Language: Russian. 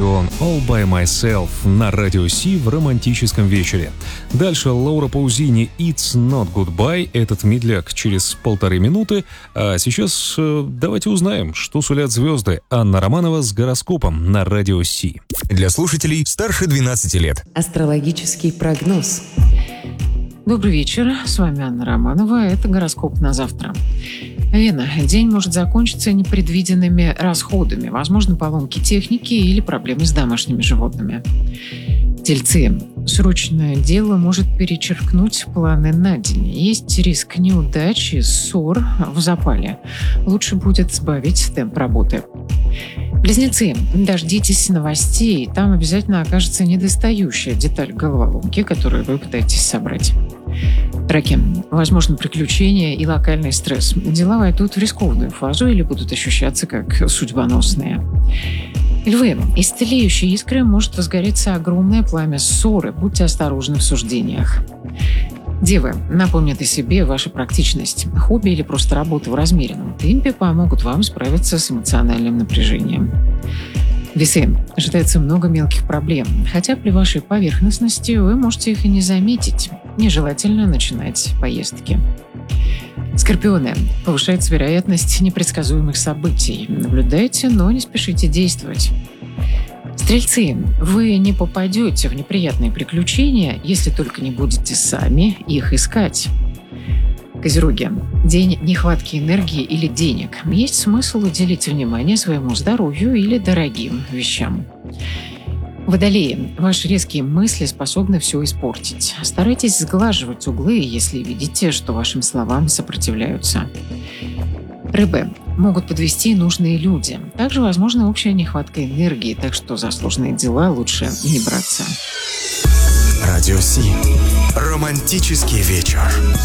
Dragon All By Myself на Радио Си в романтическом вечере. Дальше Лаура Паузини It's Not Goodbye. Этот медляк через 1,5 минуты. А сейчас давайте узнаем, что сулят звезды. Анна Романова с гороскопом на Радио Си. Для слушателей старше 12 лет. Астрологический прогноз. Добрый вечер, с вами Анна Романова, это гороскоп на завтра. Вена. День может закончиться непредвиденными расходами, возможно, поломки техники или проблемы с домашними животными. Тельцы. Срочное дело может перечеркнуть планы на день. Есть риск неудачи, ссор в запале. Лучше будет сбавить темп работы. Близнецы. Дождитесь новостей, там обязательно окажется недостающая деталь головоломки, которую вы пытаетесь собрать. Раки. Возможно приключения и локальный стресс. Дела войдут в рискованную фазу или будут ощущаться как судьбоносные. Львы. Из тлеющей искры может возгореться огромное пламя ссоры. Будьте осторожны в суждениях. Девы. Напомнят о себе ваша практичность. Хобби или просто работа в размеренном темпе помогут вам справиться с эмоциональным напряжением. Весы. Ожидается много мелких проблем, хотя при вашей поверхностности вы можете их и не заметить. Нежелательно начинать поездки. Скорпионы. Повышается вероятность непредсказуемых событий. Наблюдайте, но не спешите действовать. Стрельцы. Вы не попадете в неприятные приключения, если только не будете сами их искать. Козероги. День нехватки энергии или денег. Есть смысл уделить внимание своему здоровью или дорогим вещам. Водолеи. Ваши резкие мысли способны все испортить. Старайтесь сглаживать углы, если видите, что вашим словам сопротивляются. Рыбы. Могут подвести нужные люди. Также возможна общая нехватка энергии, так что за сложные дела лучше не браться. Радио Си. Романтический вечер.